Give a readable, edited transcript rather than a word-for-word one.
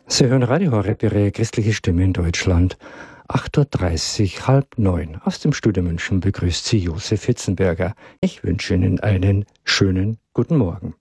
Sie hören Radio Horeb, Ihre christliche Stimme in Deutschland. 8.30 Uhr, halb neun. Aus dem Studio München begrüßt Sie Josef Hitzenberger. Ich wünsche Ihnen einen schönen guten Morgen.